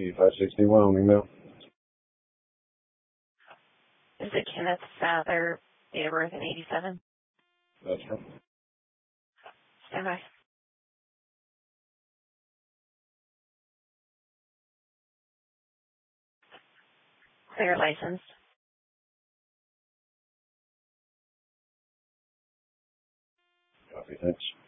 T560 Wyoming now. Is it Kenneth Souther, date of birth in 87? That's right. Stand by. Clear license. Copy, thanks.